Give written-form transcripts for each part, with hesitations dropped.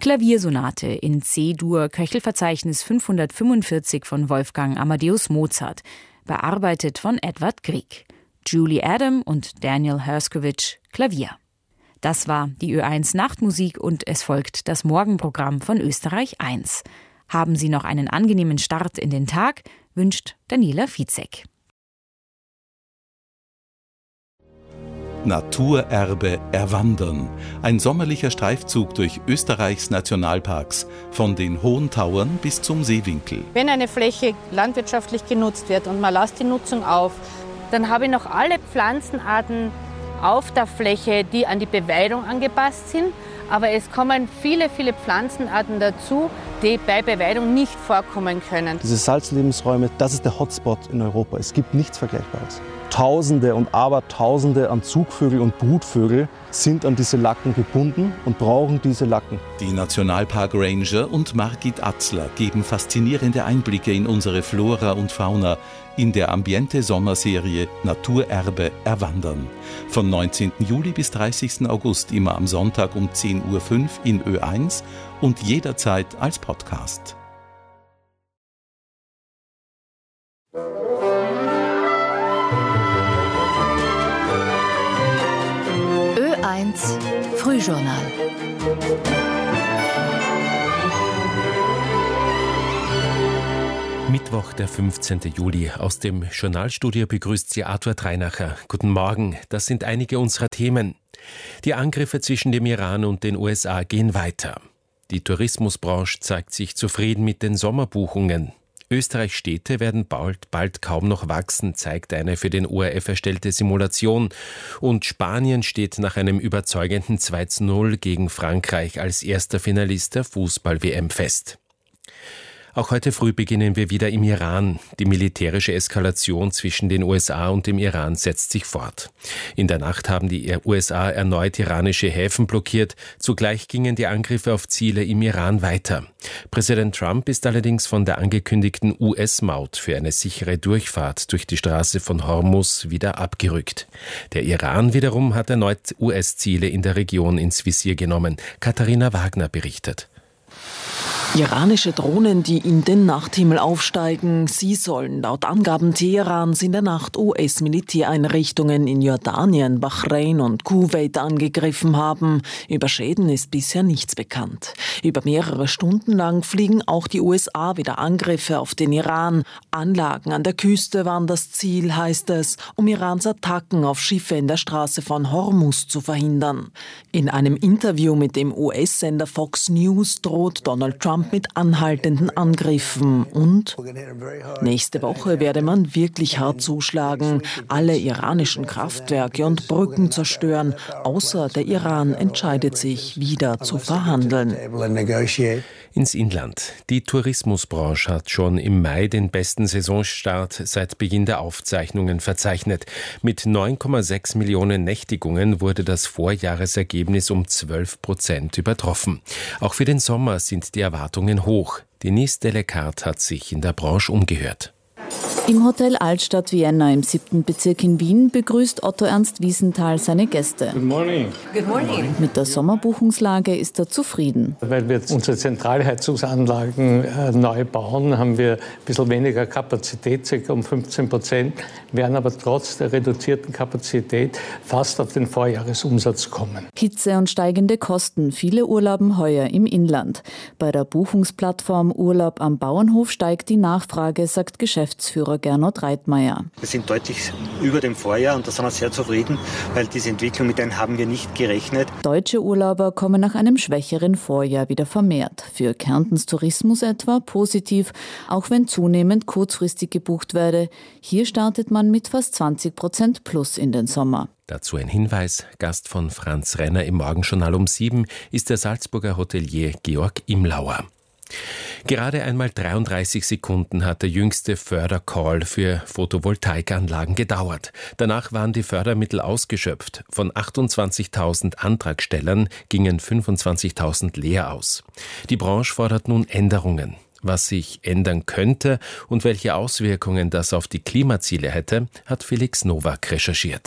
Klaviersonate in C-Dur, Köchelverzeichnis 545 von Wolfgang Amadeus Mozart, bearbeitet von Edward Grieg. Julie Adam und Daniel Herskovich, Klavier. Das war die Ö1 Nachtmusik und es folgt das Morgenprogramm von Österreich 1. Haben Sie noch einen angenehmen Start in den Tag, wünscht Daniela Fizek. Naturerbe erwandern. Ein sommerlicher Streifzug durch Österreichs Nationalparks, von den Hohen Tauern bis zum Seewinkel. Wenn eine Fläche landwirtschaftlich genutzt wird und man lässt die Nutzung auf, dann habe ich noch alle Pflanzenarten auf der Fläche, die an die Beweidung angepasst sind. Aber es kommen viele, viele Pflanzenarten dazu, die bei Beweidung nicht vorkommen können. Diese Salzlebensräume, das ist der Hotspot in Europa. Es gibt nichts Vergleichbares. Tausende und Abertausende an Zugvögel und Brutvögel sind an diese Lacken gebunden und brauchen diese Lacken. Die Nationalpark Ranger und Margit Atzler geben faszinierende Einblicke in unsere Flora und Fauna in der Ambiente-Sommerserie Naturerbe erwandern. Von 19. Juli bis 30. August immer am Sonntag um 10.05 Uhr in Ö1 und jederzeit als Podcast. Ö1 Frühjournal. Mittwoch, der 15. Juli. Aus dem Journalstudio begrüßt Sie Arthur Dreinacher. Guten Morgen, das sind einige unserer Themen. Die Angriffe zwischen dem Iran und den USA gehen weiter. Die Tourismusbranche zeigt sich zufrieden mit den Sommerbuchungen. Österreichs Städte werden bald kaum noch wachsen, zeigt eine für den ORF erstellte Simulation. Und Spanien steht nach einem überzeugenden 2:0 gegen Frankreich als erster Finalist der Fußball-WM fest. Auch heute früh beginnen wir wieder im Iran. Die militärische Eskalation zwischen den USA und dem Iran setzt sich fort. In der Nacht haben die USA erneut iranische Häfen blockiert. Zugleich gingen die Angriffe auf Ziele im Iran weiter. Präsident Trump ist allerdings von der angekündigten US-Maut für eine sichere Durchfahrt durch die Straße von Hormuz wieder abgerückt. Der Iran wiederum hat erneut US-Ziele in der Region ins Visier genommen. Katharina Wagner berichtet. Iranische Drohnen, die in den Nachthimmel aufsteigen, sie sollen laut Angaben Teherans in der Nacht US-Militäreinrichtungen in Jordanien, Bahrain und Kuwait angegriffen haben. Über Schäden ist bisher nichts bekannt. Über mehrere Stunden lang fliegen auch die USA wieder Angriffe auf den Iran. Anlagen an der Küste waren das Ziel, heißt es, um Irans Attacken auf Schiffe in der Straße von Hormuz zu verhindern. In einem Interview mit dem US-Sender Fox News droht Donald Trump mit anhaltenden Angriffen und nächste Woche werde man wirklich hart zuschlagen, alle iranischen Kraftwerke und Brücken zerstören, außer der Iran entscheidet sich, wieder zu verhandeln. Ins Inland. Die Tourismusbranche hat schon im Mai den besten Saisonstart seit Beginn der Aufzeichnungen verzeichnet. Mit 9,6 Millionen Nächtigungen wurde das Vorjahresergebnis um 12% übertroffen. Auch für den Sommer sind die Erwartungen hoch. Denise Delecart hat sich in der Branche umgehört. Im Hotel Altstadt Vienna im 7. Bezirk in Wien begrüßt Otto Ernst Wiesenthal seine Gäste. Good morning. Good morning. Mit der Sommerbuchungslage ist er zufrieden. Weil wir unsere Zentralheizungsanlagen neu bauen, haben wir ein bisschen weniger Kapazität, ca. um 15%, werden aber trotz der reduzierten Kapazität fast auf den Vorjahresumsatz kommen. Hitze und steigende Kosten, viele urlauben heuer im Inland. Bei der Buchungsplattform Urlaub am Bauernhof steigt die Nachfrage, sagt Geschäftsführer Gernot Reitmeier. Wir sind deutlich über dem Vorjahr und da sind wir sehr zufrieden, weil diese Entwicklung, mit denen haben wir nicht gerechnet. Deutsche Urlauber kommen nach einem schwächeren Vorjahr wieder vermehrt. Für Kärntens Tourismus etwa positiv, auch wenn zunehmend kurzfristig gebucht werde. Hier startet man mit fast 20% plus in den Sommer. Dazu ein Hinweis, Gast von Franz Renner im Morgenjournal um 7 ist der Salzburger Hotelier Georg Imlauer. Gerade einmal 33 Sekunden hat der jüngste Fördercall für Photovoltaikanlagen gedauert. Danach waren die Fördermittel ausgeschöpft. Von 28.000 Antragstellern gingen 25.000 leer aus. Die Branche fordert nun Änderungen. Was sich ändern könnte und welche Auswirkungen das auf die Klimaziele hätte, hat Felix Nowak recherchiert.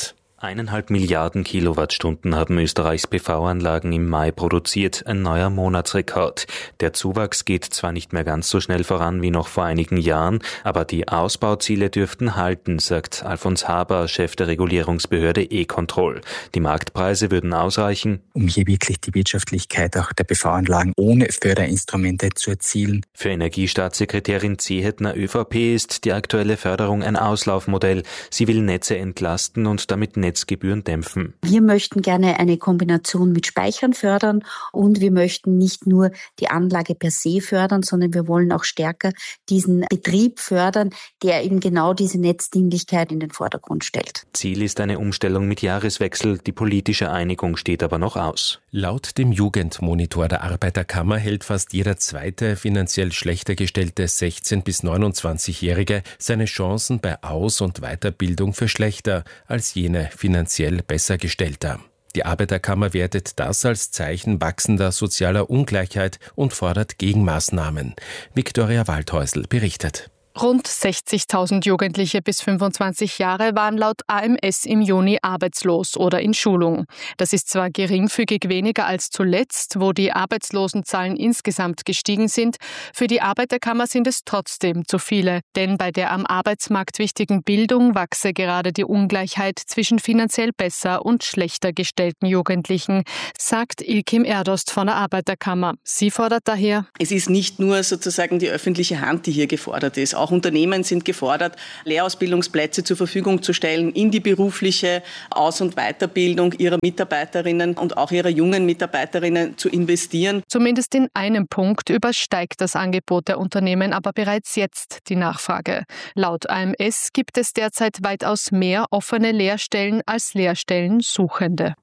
1,5 Milliarden Kilowattstunden haben Österreichs PV-Anlagen im Mai produziert, ein neuer Monatsrekord. Der Zuwachs geht zwar nicht mehr ganz so schnell voran wie noch vor einigen Jahren, aber die Ausbauziele dürften halten, sagt Alfons Haber, Chef der Regulierungsbehörde E-Control. Die Marktpreise würden ausreichen, um hier wirklich die Wirtschaftlichkeit auch der PV-Anlagen ohne Förderinstrumente zu erzielen. Für Energiestaatssekretärin Zehetner ÖVP ist die aktuelle Förderung ein Auslaufmodell. Sie will Netze entlasten und damit Netzgebühren dämpfen. Wir möchten gerne eine Kombination mit Speichern fördern und wir möchten nicht nur die Anlage per se fördern, sondern wir wollen auch stärker diesen Betrieb fördern, der eben genau diese Netzdienlichkeit in den Vordergrund stellt. Ziel ist eine Umstellung mit Jahreswechsel. Die politische Einigung steht aber noch aus. Laut dem Jugendmonitor der Arbeiterkammer hält fast jeder zweite finanziell schlechter gestellte 16- bis 29-Jährige seine Chancen bei Aus- und Weiterbildung für schlechter als jene finanziell besser gestellter. Die Arbeiterkammer wertet das als Zeichen wachsender sozialer Ungleichheit und fordert Gegenmaßnahmen. Viktoria Waldhäusl berichtet. Rund 60.000 Jugendliche bis 25 Jahre waren laut AMS im Juni arbeitslos oder in Schulung. Das ist zwar geringfügig weniger als zuletzt, wo die Arbeitslosenzahlen insgesamt gestiegen sind. Für die Arbeiterkammer sind es trotzdem zu viele. Denn bei der am Arbeitsmarkt wichtigen Bildung wachse gerade die Ungleichheit zwischen finanziell besser und schlechter gestellten Jugendlichen, sagt Ilkim Erdost von der Arbeiterkammer. Sie fordert daher: Es ist nicht nur sozusagen die öffentliche Hand, die hier gefordert ist. Auch Unternehmen sind gefordert, Lehrausbildungsplätze zur Verfügung zu stellen in die berufliche Aus- und Weiterbildung ihrer Mitarbeiterinnen und auch ihrer jungen Mitarbeiterinnen zu investieren. Zumindest in einem Punkt übersteigt das Angebot der Unternehmen aber bereits jetzt die Nachfrage. Laut AMS gibt es derzeit weitaus mehr offene Lehrstellen als Lehrstellensuchende.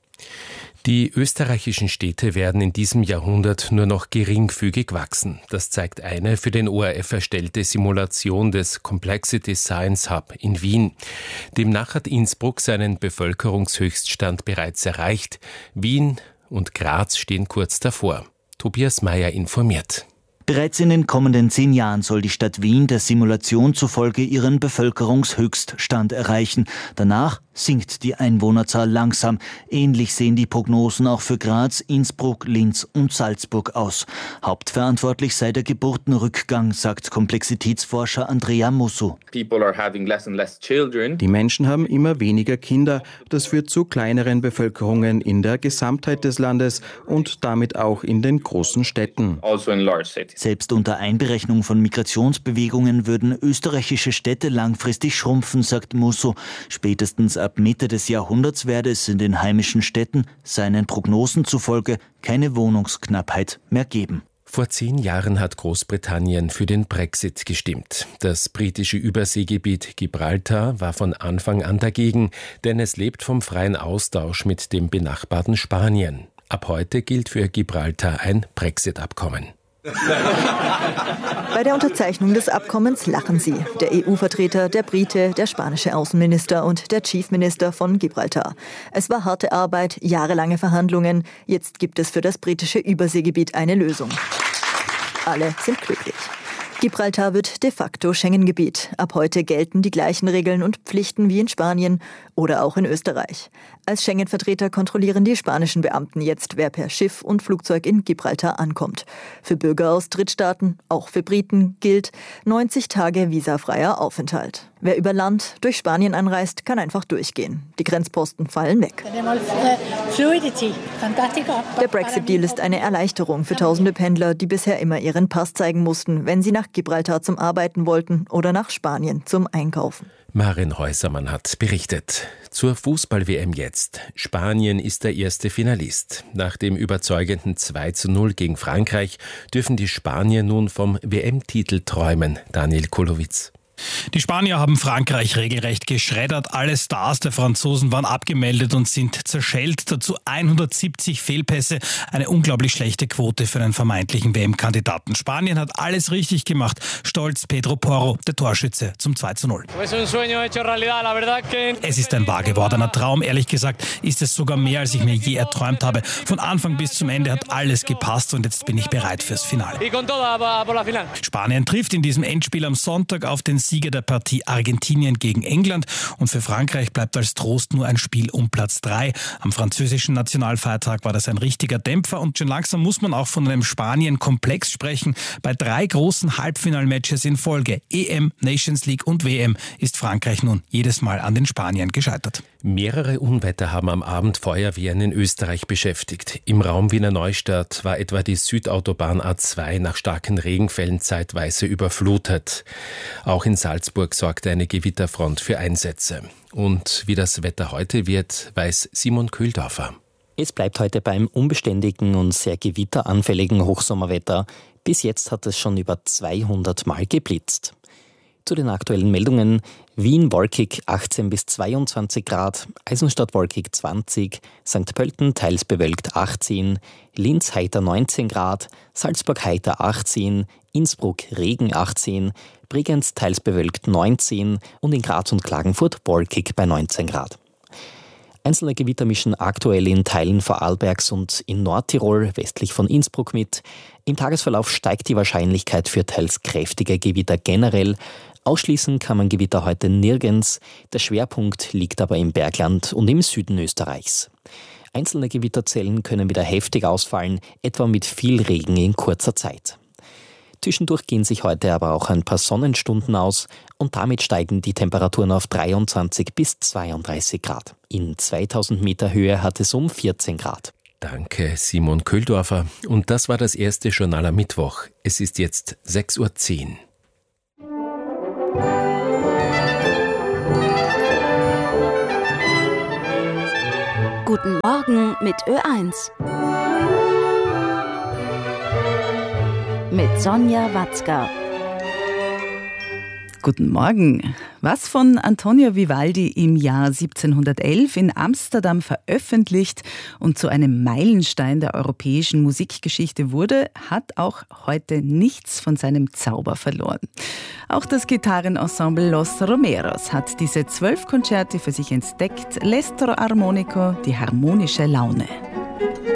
Die österreichischen Städte werden in diesem Jahrhundert nur noch geringfügig wachsen. Das zeigt eine für den ORF erstellte Simulation des Complexity Science Hub in Wien. Demnach hat Innsbruck seinen Bevölkerungshöchststand bereits erreicht. Wien und Graz stehen kurz davor. Tobias Mayer informiert. Bereits in den kommenden 10 Jahren soll die Stadt Wien der Simulation zufolge ihren Bevölkerungshöchststand erreichen. Danach sinkt die Einwohnerzahl langsam. Ähnlich sehen die Prognosen auch für Graz, Innsbruck, Linz und Salzburg aus. Hauptverantwortlich sei der Geburtenrückgang, sagt Komplexitätsforscher Andrea Musso. Die Menschen haben immer weniger Kinder. Das führt zu kleineren Bevölkerungen in der Gesamtheit des Landes und damit auch in den großen Städten. Selbst unter Einberechnung von Migrationsbewegungen würden österreichische Städte langfristig schrumpfen, sagt Musso. Spätestens ab Mitte des Jahrhunderts werde es in den heimischen Städten, seinen Prognosen zufolge, keine Wohnungsknappheit mehr geben. Vor 10 Jahren hat Großbritannien für den Brexit gestimmt. Das britische Überseegebiet Gibraltar war von Anfang an dagegen, denn es lebt vom freien Austausch mit dem benachbarten Spanien. Ab heute gilt für Gibraltar ein Brexit-Abkommen. Bei der Unterzeichnung des Abkommens lachen sie. Der EU-Vertreter, der Brite, der spanische Außenminister und der Chief Minister von Gibraltar. Es war harte Arbeit, jahrelange Verhandlungen. Jetzt gibt es für das britische Überseegebiet eine Lösung. Alle sind glücklich. Gibraltar wird de facto Schengen-Gebiet. Ab heute gelten die gleichen Regeln und Pflichten wie in Spanien oder auch in Österreich. Als Schengen-Vertreter kontrollieren die spanischen Beamten jetzt, wer per Schiff und Flugzeug in Gibraltar ankommt. Für Bürger aus Drittstaaten, auch für Briten, gilt 90 Tage visafreier Aufenthalt. Wer über Land durch Spanien anreist, kann einfach durchgehen. Die Grenzposten fallen weg. Der Brexit-Deal ist eine Erleichterung für tausende Pendler, die bisher immer ihren Pass zeigen mussten, wenn sie nach Gibraltar zum Arbeiten wollten oder nach Spanien zum Einkaufen. Maren Häusermann hat berichtet. Zur Fußball-WM jetzt. Spanien ist der erste Finalist. Nach dem überzeugenden 2:0 gegen Frankreich dürfen die Spanier nun vom WM-Titel träumen. Daniel Kolowitz. Die Spanier haben Frankreich regelrecht geschreddert. Alle Stars der Franzosen waren abgemeldet und sind zerschellt. Dazu 170 Fehlpässe. Eine unglaublich schlechte Quote für einen vermeintlichen WM-Kandidaten. Spanien hat alles richtig gemacht. Stolz Pedro Porro, der Torschütze zum 2:0. Es ist ein wahr gewordener Traum. Ehrlich gesagt ist es sogar mehr, als ich mir je erträumt habe. Von Anfang bis zum Ende hat alles gepasst und jetzt bin ich bereit fürs Finale. Spanien trifft in diesem Endspiel am Sonntag auf den Sieger der Partie Argentinien gegen England. Und für Frankreich bleibt als Trost nur ein Spiel um Platz 3. Am französischen Nationalfeiertag war das ein richtiger Dämpfer. Und schon langsam muss man auch von einem Spanien-Komplex sprechen. Bei 3 großen Halbfinalmatches in Folge, EM, Nations League und WM, ist Frankreich nun jedes Mal an den Spaniern gescheitert. Mehrere Unwetter haben am Abend Feuerwehren in Österreich beschäftigt. Im Raum Wiener Neustadt war etwa die Südautobahn A2 nach starken Regenfällen zeitweise überflutet. Auch in Salzburg sorgte eine Gewitterfront für Einsätze. Und wie das Wetter heute wird, weiß Simon Köhldorfer. Es bleibt heute beim unbeständigen und sehr gewitteranfälligen Hochsommerwetter. Bis jetzt hat es schon über 200 Mal geblitzt. Zu den aktuellen Meldungen: Wien wolkig 18 bis 22 Grad, Eisenstadt wolkig 20, St. Pölten teils bewölkt 18, Linz heiter 19 Grad, Salzburg heiter 18, Innsbruck Regen 18, Bregenz teils bewölkt 19 und in Graz und Klagenfurt wolkig bei 19 Grad. Einzelne Gewitter mischen aktuell in Teilen Vorarlbergs und in Nordtirol westlich von Innsbruck mit. Im Tagesverlauf steigt die Wahrscheinlichkeit für teils kräftige Gewitter generell. Ausschließen kann man Gewitter heute nirgends. Der Schwerpunkt liegt aber im Bergland und im Süden Österreichs. Einzelne Gewitterzellen können wieder heftig ausfallen, etwa mit viel Regen in kurzer Zeit. Zwischendurch gehen sich heute aber auch ein paar Sonnenstunden aus und damit steigen die Temperaturen auf 23 bis 32 Grad. In 2000 Meter Höhe hat es um 14 Grad. Danke, Simon Köhldorfer. Und das war das erste Journal am Mittwoch. Es ist jetzt 6:10 Uhr. Guten Morgen mit Ö1. Mit Sonja Watzka. Guten Morgen. Was von Antonio Vivaldi im Jahr 1711 in Amsterdam veröffentlicht und zu einem Meilenstein der europäischen Musikgeschichte wurde, hat auch heute nichts von seinem Zauber verloren. Auch das Gitarrenensemble Los Romeros hat diese 12 Konzerte für sich entdeckt. L'Estro Armonico, die harmonische Laune.